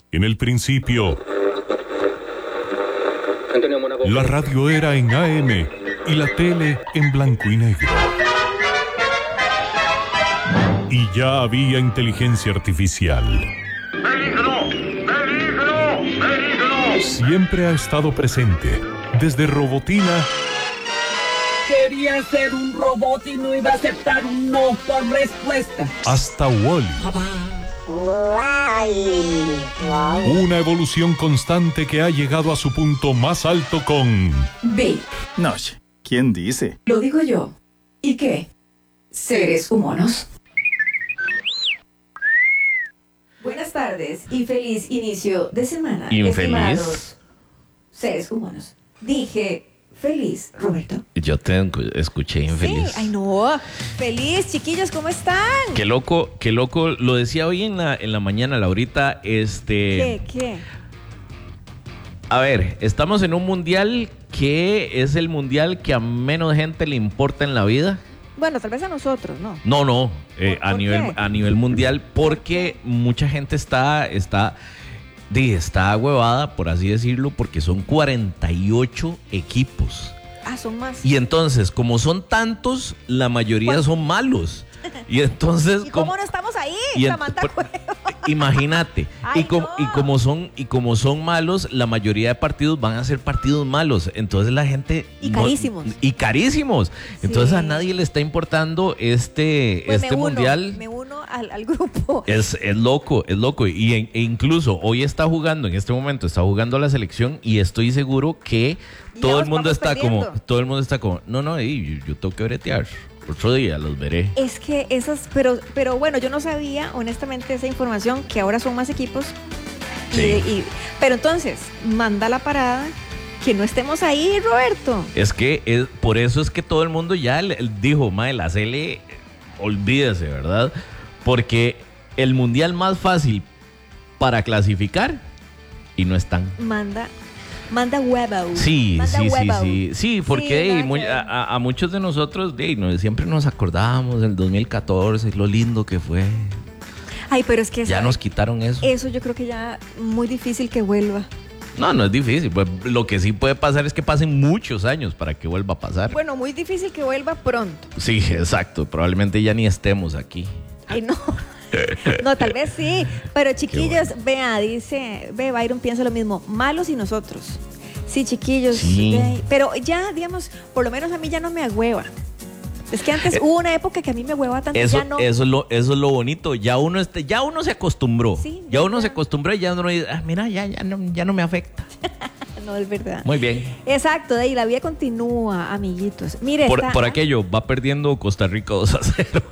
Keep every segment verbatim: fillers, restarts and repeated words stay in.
En el principio, la radio era en A M y la tele en blanco y negro. Y ya había inteligencia artificial. ¡Peligro! ¡Peligro! ¡Peligro! Siempre ha estado presente, desde Robotina. Quería ser un robot y no iba a aceptar un no por respuesta. Hasta Wall-E. Una evolución constante que ha llegado a su punto más alto con... B. No, ¿quién dice? Lo digo yo. ¿Y qué? ¿Seres humanos? Buenas tardes y feliz inicio de semana. ¿Infeliz? Estimados seres humanos. Dije feliz, Roberto. Yo te escuché infeliz. Sí, ay no. Feliz, chiquillos, ¿cómo están? Qué loco, qué loco. Lo decía hoy en la, en la mañana, Laurita. Este. ¿Qué? ¿Qué? A ver, estamos en un mundial que es el mundial que a menos gente le importa en la vida. Bueno, tal vez a nosotros, ¿no? No, no, eh, ¿Por- a por nivel qué? a nivel mundial, porque mucha gente está está di, está huevada, por así decirlo, porque son cuarenta y ocho equipos. Ah, son más. Y entonces, como son tantos, la mayoría ¿Cuál? son malos. Y entonces, ¿Y cómo como- no estamos ahí? y en- Samantha por- Cueva. imagínate, Ay, y, com- no. y como son y como son malos, la mayoría de partidos van a ser partidos malos. Entonces la gente Y no- carísimos. y carísimos. Entonces Sí. a nadie le está importando este Pues este me uno, mundial. Me uno al, al grupo. Es, es loco, es loco. Y e, e incluso hoy está jugando, en este momento está jugando la selección y estoy seguro que Ya todo el nos mundo vamos está perdiendo. como, todo el mundo está como, no, no, ey, yo, yo tengo que bretear. Otro día los veré. Es que esas, pero, pero bueno, yo no sabía, honestamente, esa información, que ahora son más equipos. Y- Sí. y- pero entonces, manda la parada, que no estemos ahí, Roberto. Es que es, por eso es que todo el mundo ya le- dijo, mae, la C L, olvídese, ¿verdad? Porque el mundial más fácil para clasificar y no están. Manda, manda huevo. Sí, Manda sí, sí, huevo. sí, sí, porque Sí, ey, nada muy- que a, ver. a- a muchos de nosotros ey, no, siempre nos acordábamos del dos mil catorce, lo lindo que fue. Ay, pero es que Ya ¿sabe? nos quitaron eso. Eso yo creo que ya muy difícil que vuelva. No, no es difícil. Pues, lo que sí puede pasar es que pasen muchos años para que vuelva a pasar. Bueno, muy difícil que vuelva pronto. Sí, exacto. Probablemente ya ni estemos aquí. Ay, no. No, tal vez sí. Pero chiquillos, vea, dice, ve, Byron piensa lo mismo. Malos y nosotros. Sí, chiquillos. Sí. ve, Pero ya, digamos, por lo menos a mí ya no me agüeva. Es que antes Eh, hubo una época que a mí me agüeva tanto. Eso, ya no. eso, es lo, eso es lo bonito. Ya uno, este, ya uno se acostumbró. Sí, ya ya, uno ya. se acostumbró y ya uno dice, ah, mira, ya, ya, no, ya no me afecta. No, es verdad. Muy bien. Exacto, de ahí la vida continúa, amiguitos. Mire, Por, está- por aquello, va perdiendo Costa Rica dos a cero.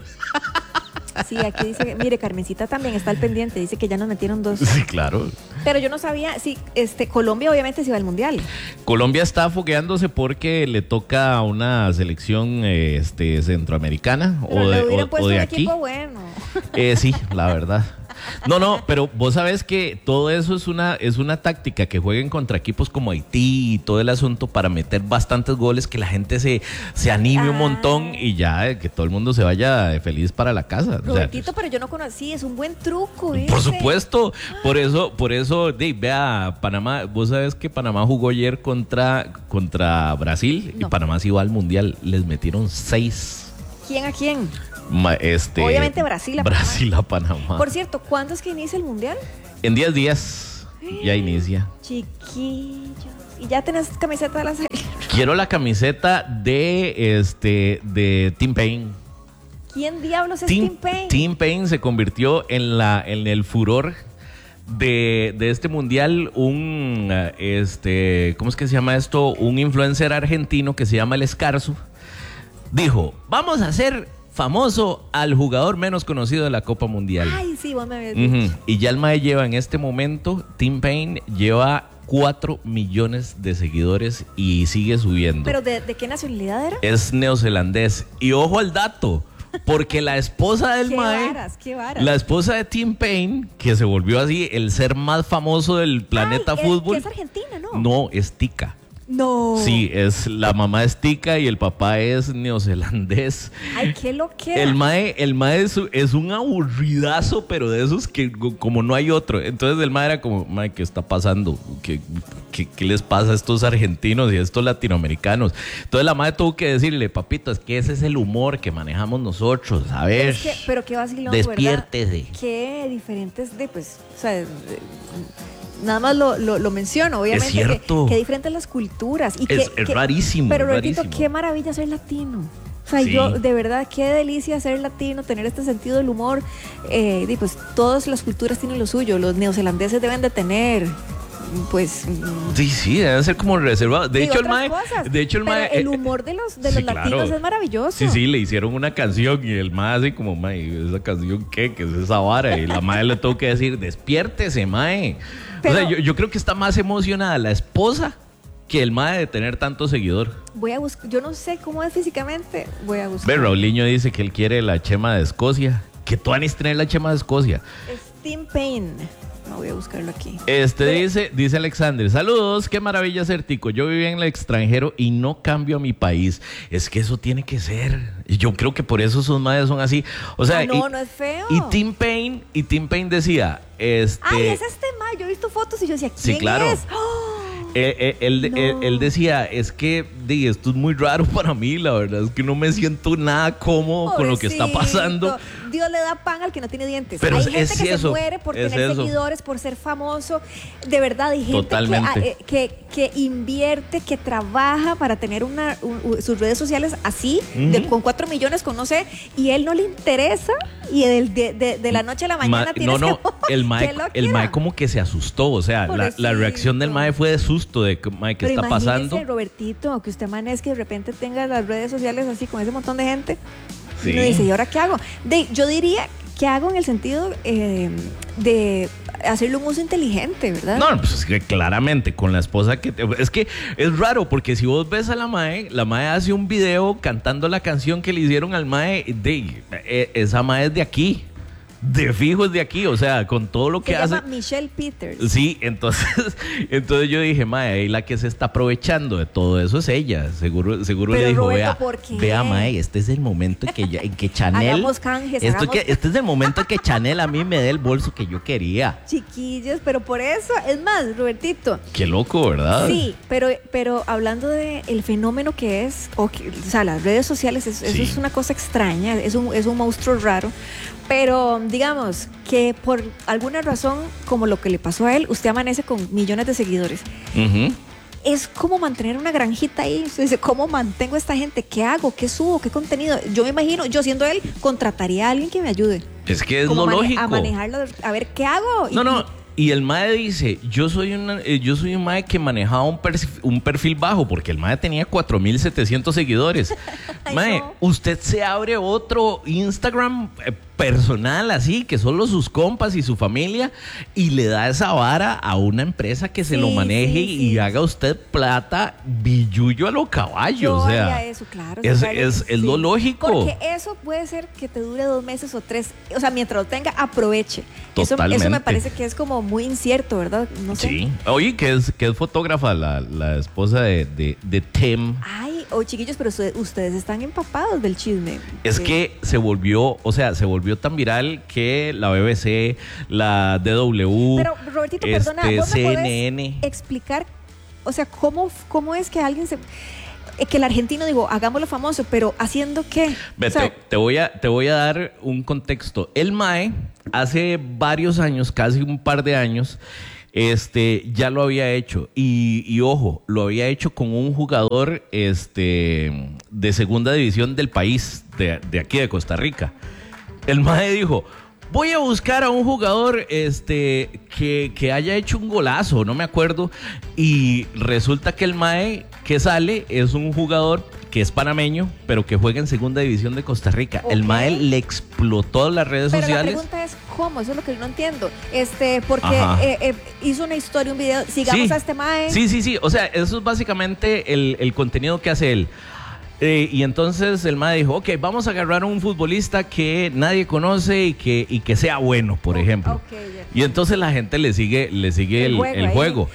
Sí, aquí dice que, mire, Carmencita también está al pendiente, dice que ya nos metieron dos. Sí, claro. Pero yo no sabía, sí, este, Colombia obviamente se va al mundial. Colombia está fogueándose porque le toca a una selección eh, este, centroamericana Pero o le de, hubieran o- puesto o de un aquí. equipo bueno. Eh, sí, la verdad. No, no, pero vos sabés que todo eso es una, es una táctica que jueguen contra equipos como Haití y todo el asunto para meter bastantes goles, que la gente se, se anime un Ah. montón y ya eh, que todo el mundo se vaya feliz para la casa. O sea, Robertito, pero yo no conocí, es un buen truco ese. por supuesto, por eso, por eso, de, vea, Panamá, vos sabés que Panamá jugó ayer contra, contra Brasil y No. Panamá se iba al mundial, les metieron seis. ¿Quién a quién? Ma- Este, Obviamente Brasil a Panamá. Brasil a Panamá. Por cierto, ¿cuándo es que inicia el mundial? En diez días ya inicia. Chiquillos. ¿Y ya tenés camiseta de la serie? Quiero la camiseta de este de Tim Payne. ¿Quién diablos es Tim Payne? Tim Payne se convirtió en la en el furor de, de este mundial, un eh, este, ¿cómo es que se llama esto? Un influencer argentino que se llama El Escarzo. Dijo, "Vamos a hacer famoso al jugador menos conocido de la Copa Mundial." Ay, sí, vos me habías dicho. Ujú. Y ya el Mae lleva en este momento, Tim Payne lleva cuatro millones de seguidores y sigue subiendo. ¿Pero de, de qué nacionalidad era? Es neozelandés. Y ojo al dato, porque la esposa del Qué Mae, varas, qué varas. la esposa de Tim Payne, que se volvió así el ser más famoso del planeta Ay, es- fútbol. que es argentina, ¿no? No, es tica. No. Sí, es la mamá es tica y el papá es neozelandés. Ay, qué lo que. El mae, el mae es, es un aburridazo, pero de esos que como no hay otro. Entonces el mae era como, mae, ¿qué está pasando? ¿Qué, qué, qué les pasa a estos argentinos y a estos latinoamericanos? Entonces la mae tuvo que decirle, papito, es que ese es el humor que manejamos nosotros. A ver, Es que- pero qué vacilón, despiértese. ¿verdad? Qué diferentes de, pues, o sea, de- nada más lo, lo, lo menciono, obviamente. Es cierto. Que, que diferentes las culturas. Y Es- que- es que- rarísimo, Pero, es Robertito, rarísimo. qué maravilla ser latino. O sea, Sí. yo, de verdad, qué delicia ser latino, tener este sentido del humor. Eh, y pues todas las culturas tienen lo suyo. Los neozelandeses deben de tener, pues. mm, Sí, sí, deben ser como reservados. De y hecho, el otras mae, cosas. de hecho, el Pero mae, el eh, humor de los, de sí, los latinos claro. es maravilloso. Sí, sí, le hicieron una canción y el mae así como, mae, ¿esa canción qué? ¿Qué es esa vara? Y la mae le tuvo que decir, despiértese, mae. Pero- o sea, yo, yo creo que está más emocionada la esposa que el mae de tener tanto seguidor. Voy a buscar, yo no sé cómo es físicamente, voy a buscar. Ve, Raulinho dice que él quiere la chema de Escocia. Que tú anís tener la chema de Escocia. Steam Pain. No, voy a buscarlo aquí. Este dice, dice Alexander, saludos, qué maravilla ser tico. Yo vivía en el extranjero y no cambio a mi país. Es que eso tiene que ser. Y yo creo que por eso sus madres son así. O sea, Ah, no, y, no es feo. Y Tim Payne, y Tim Payne decía, este. Ay, es este ma. Yo he visto fotos y yo decía, ¿quién Sí, claro. es? ¡Oh! Eh, eh, él, No. él- él decía, es que di, esto es muy raro para mí, la verdad es que no me siento nada cómodo con lo que está Pobrecito. pasando. Dios le da pan al que no tiene dientes. Pero hay es- gente es que eso, se muere por es tener eso. seguidores, por ser famoso. De verdad, hay gente que, Totalmente. ah, eh, que, que invierte, que trabaja para tener una, un- un- sus redes sociales así, de, Ujú. con cuatro millones, con no sé, y él no le interesa. Y del- de, de- de la noche a la mañana Ma- tiene no, no, el mae, Qué loquera. el mae como que se asustó, o sea, la, la Pobrecito. reacción del mae fue de susto, de que, mae, ¿qué Pero está imagínese, pasando? Robertito, que usted amanezca y de repente tenga las redes sociales así con ese montón de gente. Sí. Y uno dice, ¿y ahora qué hago? De, yo diría que hago en el sentido eh, de hacerle un uso inteligente, ¿verdad? No, pues es que claramente con la esposa que... te- es que es raro porque si vos ves a la mae, la mae hace un video cantando la canción que le hicieron al mae, de, eh, esa mae es de aquí, de fijo es de aquí, o sea, con todo lo Se que hace... llama Michelle Peters. Sí, entonces, entonces yo dije, mae, ahí la que se está aprovechando de todo eso es ella. Seguro, seguro Pero, le dijo, Roberto, vea, ¿por qué? vea, mae, este es el momento en que, ya- en que Chanel. Hagamos canjes, esto hagamos- que, este es el momento en que Chanel a mí me dé el bolso que yo quería. Chiquillos, pero por eso, es más, Robertito. Qué loco, ¿verdad? Sí, pero, pero hablando de el fenómeno que es, o, que- o sea, las redes sociales, es- eso Sí. es una cosa extraña, es un, es un monstruo raro. Pero digamos que por alguna razón, como lo que le pasó a él, usted amanece con millones de seguidores. Ujú. Es como mantener una granjita ahí. Usted dice, ¿cómo mantengo a esta gente? ¿Qué hago? ¿Qué subo? ¿Qué contenido? Yo me imagino, yo siendo él, contrataría a alguien que me ayude. Es que es Como lo mane- lógico. A manejarlo, a ver, ¿qué hago? Y- No, no. y- Y el mae dice, yo soy, una, eh, yo soy un mae que manejaba un, perfil, un perfil bajo, porque el mae tenía cuatro mil setecientos seguidores. Ay, Mae, no. usted se abre otro Instagram eh, personal así, que solo sus compas y su familia, y le da esa vara a una empresa que se Sí, lo maneje sí, y sí. haga usted plata billullo a lo caballo. Yo o sea, haría eso, claro. es, sacarle- es, es lo sí. lógico. Porque eso puede ser que te dure dos meses o tres. O sea, mientras lo tenga, aproveche. Eso, eso Totalmente. me parece que es como muy incierto, ¿verdad? No sé. Sí. Oye, que es, que es fotógrafa, la, la esposa de, de, de Tim. Ay, oh, chiquillos, pero ustedes, ustedes están empapados del chisme. Es Sí. que se volvió, o sea, se volvió tan viral que la B B C, la D W, Pero, Robertito, este, perdona, ¿vos me C podés N N. explicar, o sea, cómo, cómo es que alguien se... eh, que el argentino, digo, hagámoslo famoso, pero ¿haciendo qué? Ve, O sea, te, te voy a, te voy a dar un contexto. El Mae, hace varios años, casi un par de años, este, ya lo había hecho. Y, y ojo, lo había hecho con un jugador este, de segunda división del país, de, de aquí de Costa Rica. El Mae dijo, voy a buscar a un jugador este, que, que haya hecho un golazo, no me acuerdo. Y resulta que el Mae que sale es un jugador que es panameño, pero que juega en segunda división de Costa Rica. El Ok. Mae le explotó las redes pero sociales. la pregunta es ¿cómo? Eso es lo que yo no entiendo. Este, porque Ajá. eh, eh, hizo una historia, un video, sigamos Sí. a este mae. Sí, sí, sí. O sea, eso es básicamente el, el contenido que hace él. Eh, y entonces el mae dijo, ok, vamos a agarrar a un futbolista que nadie conoce y que, y que sea bueno, por Oh, ejemplo. ok, ya. Y entonces la gente le sigue, le sigue El el, juego el ahí. juego.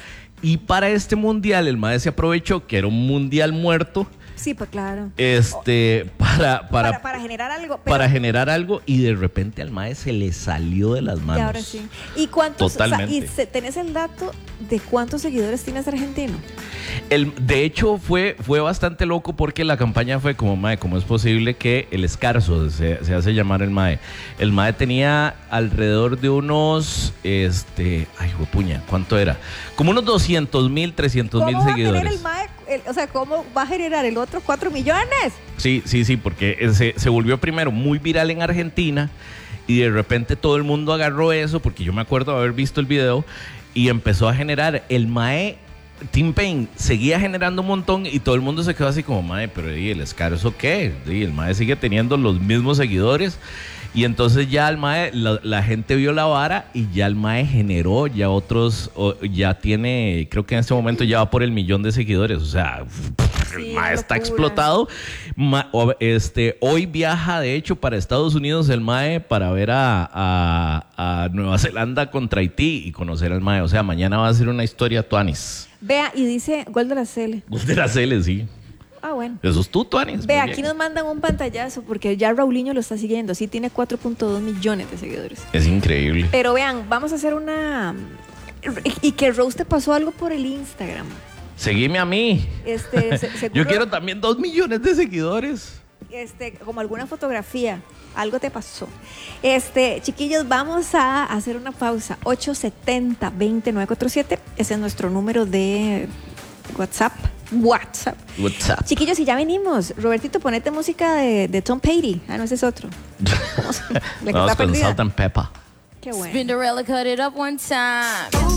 Y para este mundial, el mae se aprovechó que era un mundial muerto. Sí, pues claro. Este, para, para, Para, para generar algo. pero- para generar algo, y de repente al mae se le salió de las manos. Y ahora sí. ¿Y cuántos? Totalmente. O sea, ¿y se- tenés el dato de cuántos seguidores tiene ese argentino? El, de hecho, fue, fue bastante loco porque la campaña fue como, mae, ¿cómo es posible que el Escarzo, se, se hace llamar el mae? El mae tenía alrededor de unos, este, ay, puña, ¿cuánto era? Como unos doscientos mil, trescientos mil ¿Cómo va a tener seguidores. el MAE? el- o sea, ¿cómo va a generar el otro cuatro millones? Sí, sí, sí, porque se, se volvió primero muy viral en Argentina y de repente todo el mundo agarró eso, porque yo me acuerdo de haber visto el video, y empezó a generar el mae. Tim Payne seguía generando un montón y todo el mundo se quedó así como, mae, pero ¿y el Escarzo qué? Y el mae sigue teniendo los mismos seguidores. Y entonces ya el mae, la, la gente vio la vara y ya el mae generó ya otros, o, ya tiene, creo que en este momento ya va por el millón de seguidores. O sea, el Sí, mae una está locura. explotado. Ma- o- este, hoy viaja de hecho para Estados Unidos el mae para ver a, a, a Nueva Zelanda contra Haití y conocer al mae. O sea, mañana va a ser una historia tuanis. Vea, y dice gol de la Cele. Gol de la Cele, sí. Ah, bueno. Eso es tú, tuanis. Ve, muy aquí bien. nos mandan un pantallazo porque ya Raulinho lo está siguiendo. Sí, tiene cuatro punto dos millones de seguidores. Es increíble. Pero vean, vamos a hacer una... Y que Rose te pasó algo por el Instagram. Seguime a mí. Este, se- seguro, Yo quiero también dos millones de seguidores. este, como alguna fotografía. Algo te pasó. Este, chiquillos, vamos a hacer una pausa. ocho setenta, veinte, nueve cuarenta y siete. Ese es nuestro número de WhatsApp. WhatsApp. What's up? Chiquillos, y ya venimos. Robertito, ponete música de, de Tom Petty. Ah, no, ese es otro. ¿Cómo se- La que Vamos está con perdida. Salt and Pepper. Qué bueno. Cinderella cut it up one time.